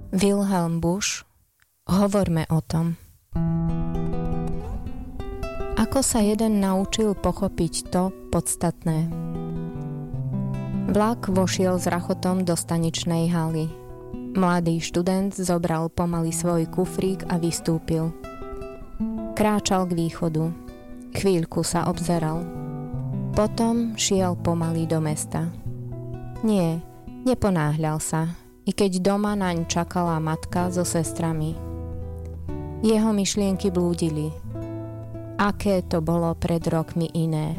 Wilhelm Busch, hovorme o tom. Ako sa jeden naučil pochopiť to podstatné? Vlak vošiel s rachotom do staničnej haly. Mladý študent zobral pomaly svoj kufrík a vystúpil. Kráčal k východu. Chvíľku sa obzeral. Potom šiel pomaly do mesta. Nie, neponáhľal sa, i keď doma naň čakala matka so sestrami. Jeho myšlienky blúdili. Aké to bolo pred rokmi iné.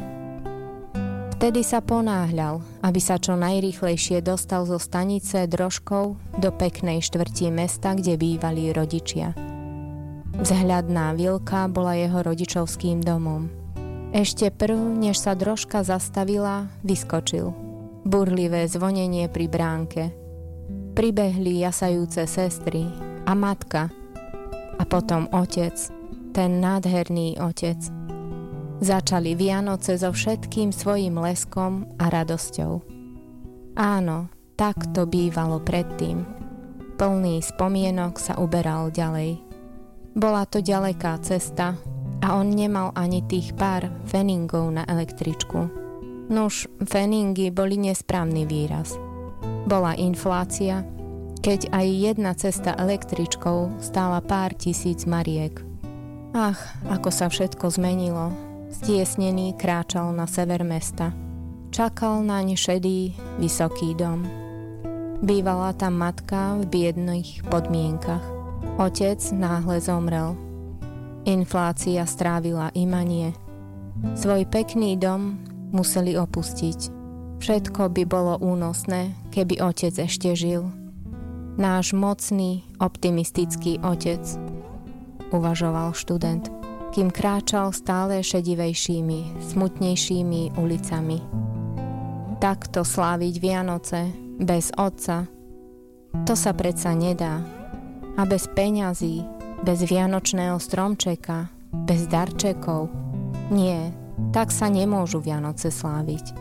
Vtedy sa ponáhľal, aby sa čo najrýchlejšie dostal zo stanice drožkou do peknej štvrti mesta, kde bývali rodičia. Vzhľadná vilka bola jeho rodičovským domom. Ešte prv, než sa drožka zastavila, vyskočil. Burlivé zvonenie pri bránke. Pribehli jasajúce sestry a matka. A potom otec, ten nádherný otec. Začali Vianoce so všetkým svojím leskom a radosťou. Áno, tak to bývalo predtým. Plný spomienok sa uberal ďalej. Bola to ďaleká cesta a on nemal ani tých pár pfeningov na električku. Nuž, pfeningy boli nesprávny výraz. Bola inflácia, keď aj jedna cesta električkou stála pár tisíc mariek. Ach, ako sa všetko zmenilo. Stiesnený kráčal na sever mesta. Čakal naň šedý, vysoký dom. Bývala tam matka v biedných podmienkach. Otec náhle zomrel. Inflácia strávila imanie. Svoj pekný dom museli opustiť. Všetko by bolo únosné, keby otec ešte žil. Náš mocný, optimistický otec, uvažoval študent, kým kráčal stále šedivejšími, smutnejšími ulicami. Takto sláviť Vianoce bez otca, to sa predsa nedá. A bez peňazí, bez vianočného stromčeka, bez darčekov, nie, tak sa nemôžu Vianoce sláviť.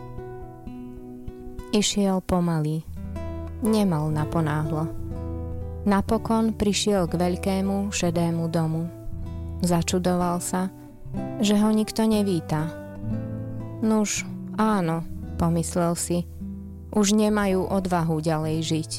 Išiel pomaly. Nemal naponáhlo. Napokon prišiel k veľkému šedému domu. Začudoval sa, že ho nikto nevíta. Nuž, áno, pomyslel si, už nemajú odvahu ďalej žiť.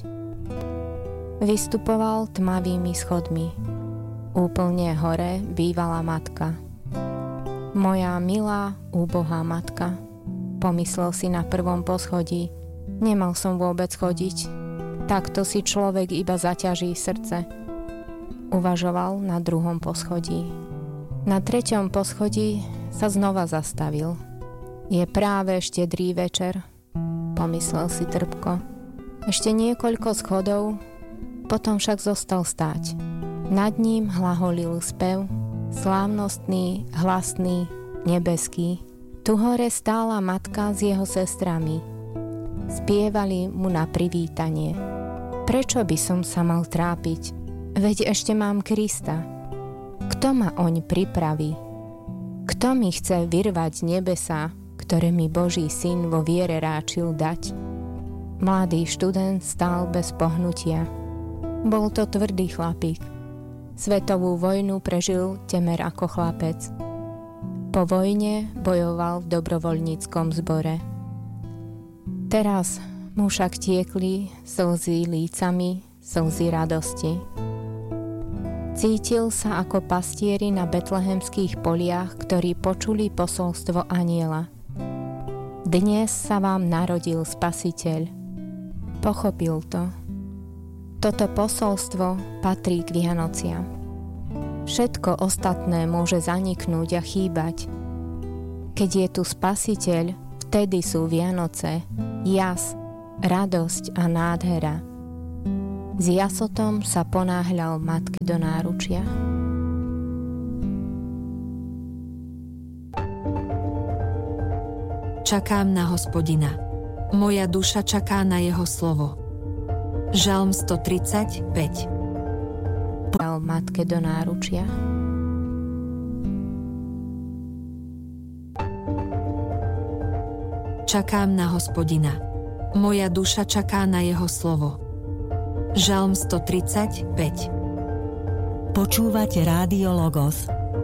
Vystupoval tmavými schodmi. Úplne hore bývala matka. Moja milá, úbohá matka, pomyslel si na prvom poschodí. Nemal som vôbec chodiť. Takto si človek iba zaťaží srdce. Uvažoval na druhom poschodí. Na treťom poschodí sa znova zastavil. Je práve štedrý večer, pomyslel si trpko. Ešte niekoľko schodov, potom však zostal stáť. Nad ním hlaholil spev, slávnostný, hlasný, nebeský. Tu hore stála matka s jeho sestrami. Spievali mu na privítanie. Prečo by som sa mal trápiť? Veď ešte mám Krista. Kto ma oň pripraví? Kto mi chce vyrvať nebesá, ktoré mi Boží syn vo viere ráčil dať? Mladý študent stál bez pohnutia. Bol to tvrdý chlapík. Svetovú vojnu prežil temer ako chlapec. Po vojne bojoval v dobrovoľníckom zbore. Teraz mu však tiekli slzy lícami, slzy radosti. Cítil sa ako pastieri na betlehemských poliach, ktorí počuli posolstvo anjela. Dnes sa vám narodil Spasiteľ. Pochopil to. Toto posolstvo patrí k Vianociam. Všetko ostatné môže zaniknúť a chýbať. Keď je tu Spasiteľ, vtedy sú Vianoce, jas, radosť a nádhera. S jasotom sa ponáhľal matke do náručia. Čakám na Hospodina. Moja duša čaká na jeho slovo. Žalm 135. Matke do náručia. Čakám na Hospodina. Moja duša čaká na jeho slovo. Žalm 135. Počúvate Rádio Logos.